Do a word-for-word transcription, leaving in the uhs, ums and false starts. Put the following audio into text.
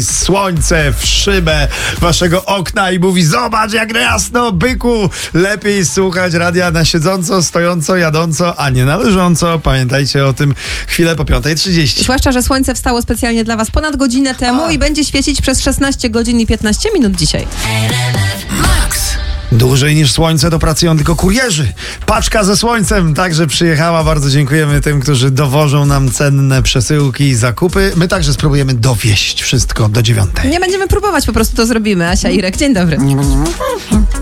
Słońce w szybę waszego okna i mówi: zobacz jak jasno, byku, lepiej słuchać radia na siedząco, stojąco, jadąco, a nie na leżąco. Pamiętajcie o tym chwilę po piątej trzydzieści. Zwłaszcza, że słońce wstało specjalnie dla was ponad godzinę temu a. i będzie świecić przez szesnaście godzin i piętnaście minut dzisiaj. Max. Dłużej niż słońce do pracują tylko kurierzy. Paczka ze słońcem także przyjechała. Bardzo dziękujemy tym, którzy dowożą nam cenne przesyłki i zakupy. My także spróbujemy dowieść wszystko do dziewiątej. Nie będziemy próbować, po prostu to zrobimy. Asia, Irek, dzień dobry.